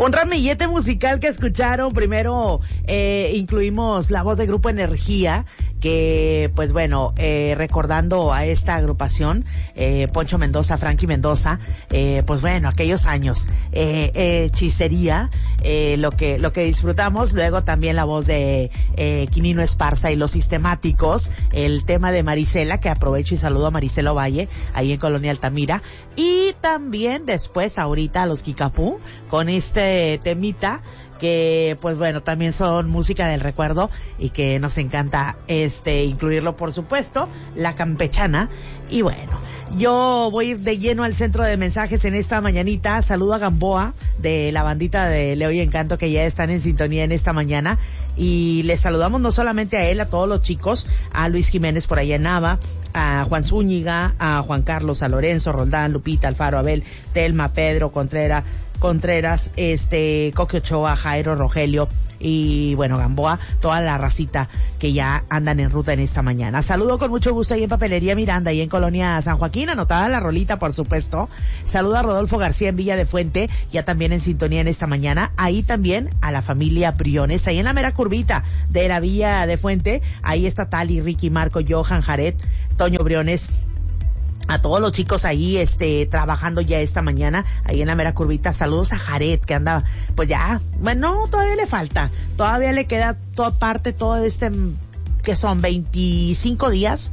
Un ramillete musical que escucharon. Primero incluimos la voz de Grupo Energía, que pues bueno, recordando a esta agrupación, Poncho Mendoza, Frankie Mendoza, pues bueno, aquellos años, hechicería, lo que disfrutamos. Luego también la voz de Quinino Esparza y Los Sistemáticos, el tema de Marisela, que aprovecho y saludo a Marisela Ovalle, ahí en Colonia Altamira. Y también después ahorita a los Kikapú, con este temita, que pues bueno, también son música del recuerdo y que nos encanta incluirlo, por supuesto, la campechana. Y bueno, yo voy a ir de lleno al centro de mensajes en esta mañanita. Saludo a Gamboa de la bandita de Le Oye Encanto, que ya están en sintonía en esta mañana, y les saludamos no solamente a él, a todos los chicos, a Luis Jiménez por allá en Nava, a Juan Zúñiga, a Juan Carlos, a Lorenzo, Roldán, Lupita, Alfaro, Abel, Telma, Pedro, Contreras, Coque Ochoa, Jairo, Rogelio y bueno, Gamboa, toda la racita que ya andan en ruta en esta mañana. Saludo con mucho gusto ahí en Papelería Miranda, ahí en Colonia San Joaquín, anotada la rolita, por supuesto. Saludo a Rodolfo García en Villa de Fuente, ya también en sintonía en esta mañana. Ahí también a la familia Briones, ahí en la mera curvita de la Villa de Fuente. Ahí está Tali, Ricky, Marco, Johan, Jared, Toño Briones. A todos los chicos ahí, trabajando ya esta mañana, ahí en la mera curvita. Saludos a Jared, que anda, pues ya, bueno, todavía le falta, todavía le queda todo que son 25 días,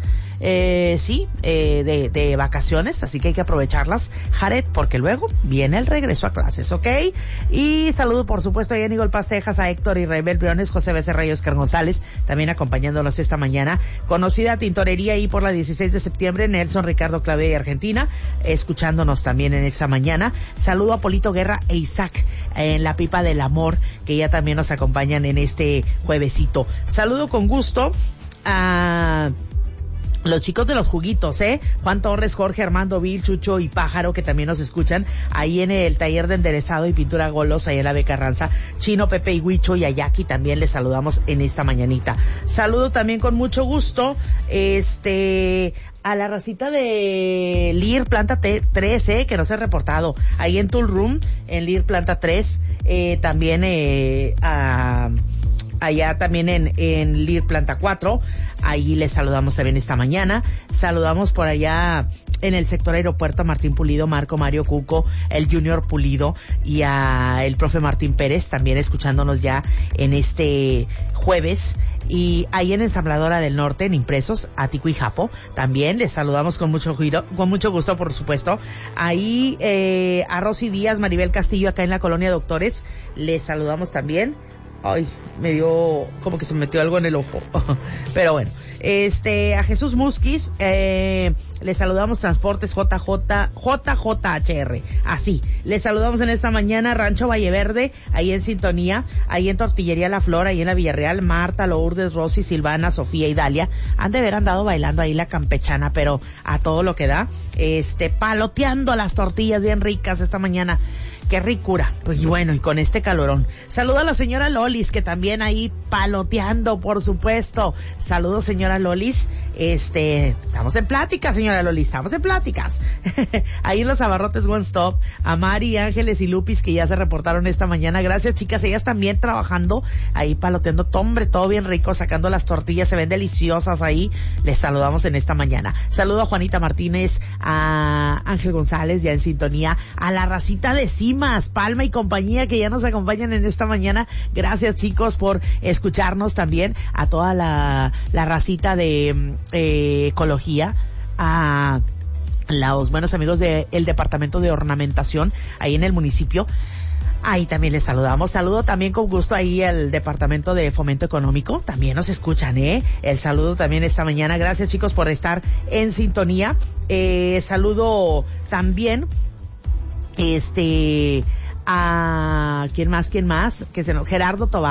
de vacaciones, así que hay que aprovecharlas, Jared, porque luego viene el regreso a clases, ¿ok? Y saludo, por supuesto, a Yanigol Pastejas, a Héctor y Rebel Briones, José Becerra y Oscar González, también acompañándonos esta mañana. Conocida tintorería ahí por la 16 de septiembre, Nelson, Ricardo, Claudia y Argentina, escuchándonos también en esta mañana. Saludo a Polito Guerra e Isaac en la Pipa del Amor, que ya también nos acompañan en este juevesito. Saludo con gusto a los chicos de los juguitos, Juan Torres, Jorge, Armando, Vil, Chucho y Pájaro, que también nos escuchan ahí en el taller de enderezado y pintura Golos, ahí en la B. Carranza. Chino, Pepe y Huicho y Ayaki también les saludamos en esta mañanita. Saludo también con mucho gusto, a la racita de Lear Planta 3, que nos ha reportado ahí en Tool Room, en Lear Planta 3, también allá también en Lear Planta 4, ahí les saludamos también esta mañana. Saludamos por allá en el sector aeropuerto a Martín Pulido, Marco, Mario, Cuco, el Junior Pulido y a el profe Martín Pérez, también escuchándonos ya en este jueves. Y ahí en Ensambladora del Norte, en Impresos, Atico y Japo, también les saludamos con mucho gusto, por supuesto. Ahí a Rosy Díaz, Maribel Castillo, acá en la Colonia Doctores, les saludamos también. Ay, me dio como que se me metió algo en el ojo. Pero bueno, a Jesús Musquiz, le saludamos Transportes JJHR. Así, le saludamos en esta mañana Rancho Valleverde, ahí en sintonía, ahí en Tortillería La Flor, ahí en la Villarreal. Marta, Lourdes, Rosy, Silvana, Sofía y Dalia han de haber andado bailando ahí la campechana, pero a todo lo que da, paloteando las tortillas bien ricas esta mañana. Qué ricura. Pues bueno, y con este calorón. Saludo a la señora Lolis, que también ahí paloteando, por supuesto. Saludos, señora Lolis. Estamos en pláticas, señora Lolis, estamos en pláticas. Ahí en los abarrotes One Stop, a Mari, Ángeles y Lupis, que ya se reportaron esta mañana. Gracias, chicas, ellas también trabajando, ahí paloteando, hombre, todo bien rico, sacando las tortillas, se ven deliciosas ahí. Les saludamos en esta mañana. Saludo a Juanita Martínez, a Ángel González, ya en sintonía, a la racita de Cimas, Palma y compañía, que ya nos acompañan en esta mañana. Gracias, chicos, por escucharnos también, a toda la racita de ecología, a los buenos amigos del departamento de ornamentación ahí en el municipio. Ahí también les saludamos. Saludo también con gusto ahí al departamento de fomento económico, también nos escuchan, el saludo también esta mañana. Gracias, chicos, por estar en sintonía. Saludo también a ¿quién más? Gerardo Tobar,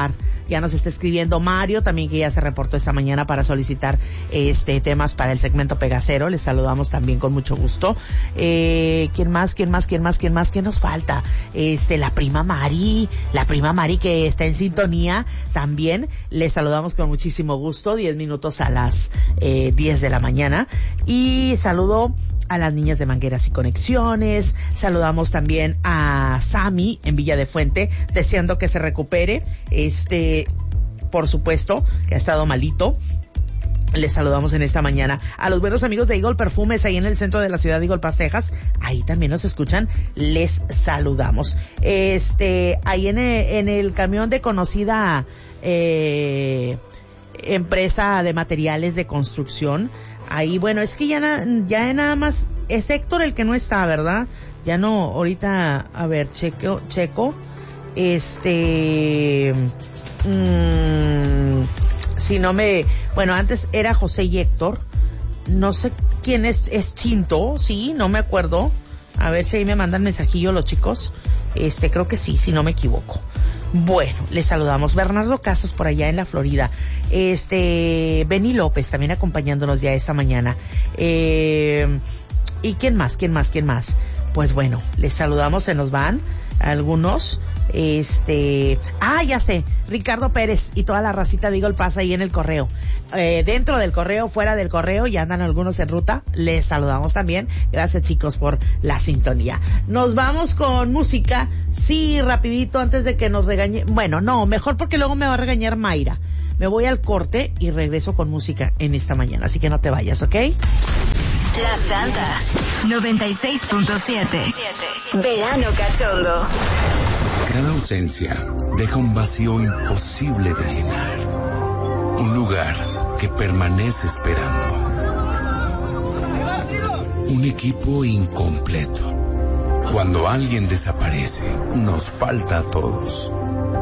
ya nos está escribiendo Mario, también que ya se reportó esta mañana para solicitar temas para el segmento Pegacero. Les saludamos también con mucho gusto. ¿Quién más? ¿Quién nos falta? La prima Mari que está en sintonía también. Les saludamos con muchísimo gusto, 10 minutos a las 10 de la mañana. Y saludo a las niñas de Mangueras y Conexiones. Saludamos también a Sami en Villa de Fuente, deseando que se recupere. Por supuesto, que ha estado malito. Les saludamos en esta mañana. A los buenos amigos de Eagle Perfumes, ahí en el centro de la ciudad de Eagle Pass, Texas. Ahí también nos escuchan. Les saludamos. Ahí en el camión de conocida empresa de materiales de construcción. Ahí, bueno, es que ya nada más es Héctor el que no está, ¿verdad? Ya no, ahorita, a ver, checo. Si no bueno, antes era José y Héctor. No sé quién es Chinto, sí, no me acuerdo. A ver si ahí me mandan mensajillo los chicos. Creo que sí, si no me equivoco. Bueno, les saludamos. Bernardo Casas por allá en la Florida. Benny López también acompañándonos ya esta mañana. ¿Y quién más? Pues bueno, les saludamos, se nos van algunos. Ya sé, Ricardo Pérez y toda la racita de Eagle Pass ahí en el correo. Dentro del correo, fuera del correo, ya andan algunos en ruta. Les saludamos también. Gracias, chicos, por la sintonía. Nos vamos con música. Sí, rapidito, antes de que nos regañe. Bueno, no, mejor porque luego me va a regañar Mayra. Me voy al corte y regreso con música en esta mañana. Así que no te vayas, ¿ok? La Santa 96.7. Verano cachondo. Cada ausencia deja un vacío imposible de llenar. Un lugar que permanece esperando. Un equipo incompleto. Cuando alguien desaparece, nos falta a todos.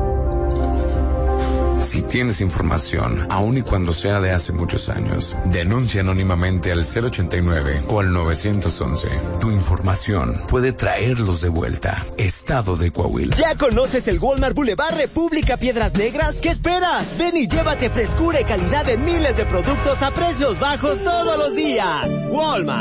Si tienes información, aun y cuando sea de hace muchos años, denuncia anónimamente al 089 o al 911. Tu información puede traerlos de vuelta. Estado de Coahuila. ¿Ya conoces el Walmart Boulevard República Piedras Negras? ¿Qué esperas? Ven y llévate frescura y calidad en miles de productos a precios bajos todos los días. Walmart.